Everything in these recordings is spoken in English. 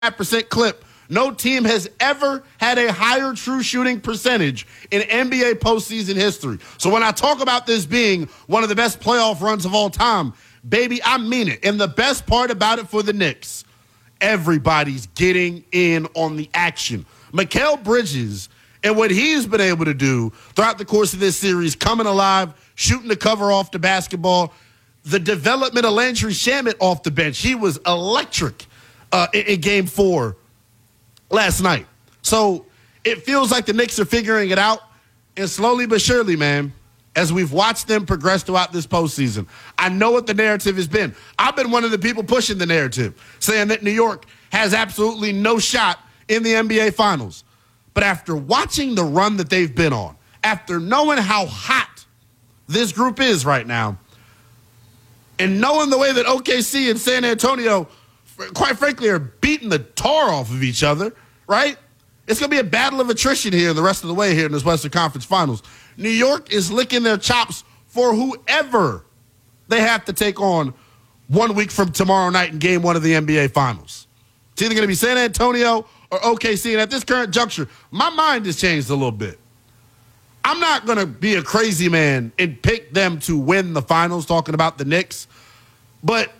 5% clip. No team has ever had a higher true shooting percentage in NBA postseason history. So when I talk about this being one of the best playoff runs of all time, baby, I mean it. And the best part about it for the Knicks, everybody's getting in on the action. Mikal Bridges and what he's been able to do throughout the course of this series, coming alive, shooting the cover off the basketball, the development of Landry Shamet off the bench. He was electric in Game 4 last night. So it feels like the Knicks are figuring it out. And slowly but surely, man, as we've watched them progress throughout this postseason, I know what the narrative has been. I've been one of the people pushing the narrative, saying that New York has absolutely no shot in the NBA Finals. But after watching the run that they've been on, after knowing how hot this group is right now, and knowing the way that OKC and San Antonio, quite frankly, are beating the tar off of each other, right? It's going to be a battle of attrition here the rest of the way here in this Western Conference Finals. New York is licking their chops for whoever they have to take on 1 week from tomorrow night in Game 1 of the NBA Finals. It's either going to be San Antonio or OKC. And at this current juncture, my mind has changed a little bit. I'm not going to be a crazy man and pick them to win the finals, talking about the Knicks. But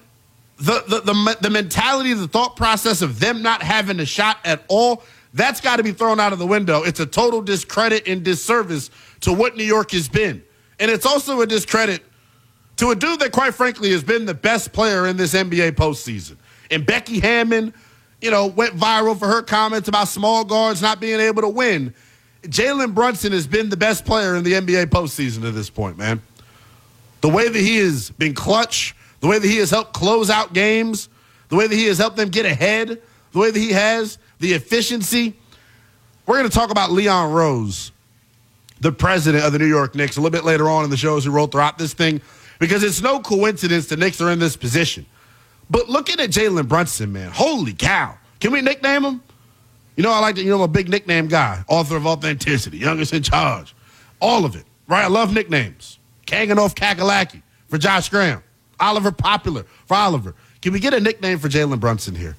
the mentality, the thought process of them not having a shot at all, that's got to be thrown out of the window. It's a total discredit and disservice to what New York has been. And it's also a discredit to a dude that, quite frankly, has been the best player in this NBA postseason. And Becky Hammon, went viral for her comments about small guards not being able to win. Jalen Brunson has been the best player in the NBA postseason to this point, man. The way that he has been clutch, the way that he has helped close out games, the way that he has helped them get ahead, the way that he has, the efficiency. We're going to talk about Leon Rose, the president of the New York Knicks, a little bit later on in the show as we roll throughout this thing, because it's no coincidence the Knicks are in this position. But looking at Jalen Brunson, man, holy cow. Can we nickname him? I like to, I'm a big nickname guy, author of Authenticity, youngest in charge, all of it, right? I love nicknames. Kanganoff Kakalaki for Josh Graham. Oliver Popular for Oliver. Can we get a nickname for Jalen Brunson here?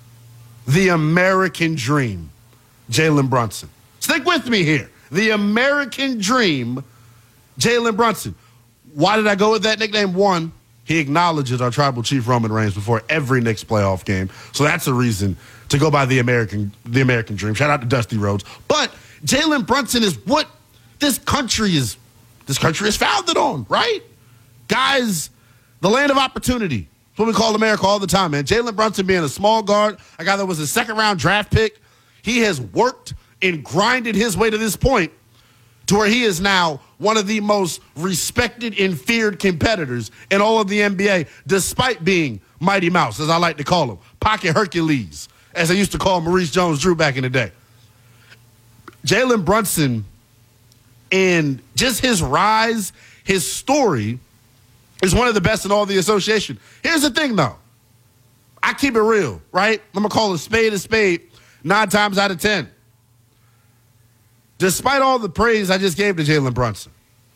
The American Dream, Jalen Brunson. Stick with me here. The American Dream, Jalen Brunson. Why did I go with that nickname? One, he acknowledges our tribal chief Roman Reigns before every Knicks playoff game. So that's a reason to go by the American Dream. Shout out to Dusty Rhodes. But Jalen Brunson is what this country is founded on, right? Guys, the land of opportunity. That's what we call America all the time, man. Jalen Brunson being a small guard, a guy that was a second-round draft pick, he has worked and grinded his way to this point to where he is now one of the most respected and feared competitors in all of the NBA, despite being Mighty Mouse, as I like to call him, Pocket Hercules, as I used to call Maurice Jones-Drew back in the day. Jalen Brunson and just his rise, his story, is one of the best in all the association. Here's the thing, though. I keep it real, right? I'm going to call a spade 9 times out of 10. Despite all the praise I just gave to Jalen Brunson,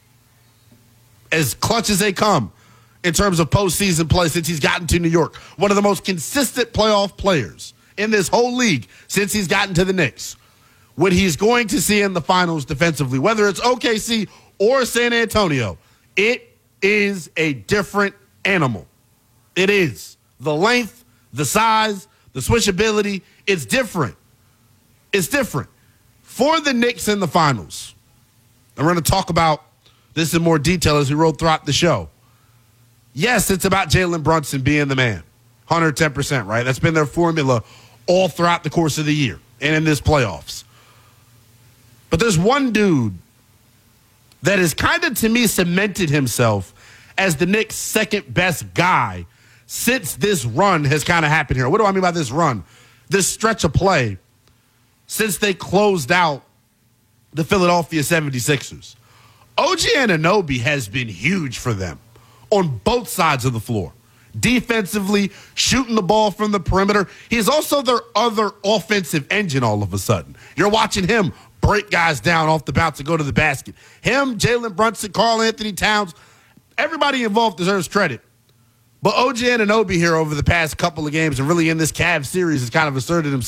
as clutch as they come in terms of postseason play since he's gotten to New York, one of the most consistent playoff players in this whole league since he's gotten to the Knicks, what he's going to see in the finals defensively, whether it's OKC or San Antonio, it is a different animal. It is. The length, the size, the switchability, it's different. It's different. For the Knicks in the finals, and we're going to talk about this in more detail as we roll throughout the show. Yes, it's about Jalen Brunson being the man. 110%, right? That's been their formula all throughout the course of the year and in this playoffs. But there's one dude that has kind of, to me, cemented himself as the Knicks' second best guy since this run has kind of happened here. What do I mean by this run? This stretch of play since they closed out the Philadelphia 76ers. OG Anunoby has been huge for them on both sides of the floor. Defensively, shooting the ball from the perimeter. He's also their other offensive engine all of a sudden. You're watching him break guys down off the bounce and go to the basket. Him, Jalen Brunson, Karl Anthony Towns, everybody involved deserves credit. But OG Anunoby here over the past couple of games and really in this Cavs series has kind of asserted himself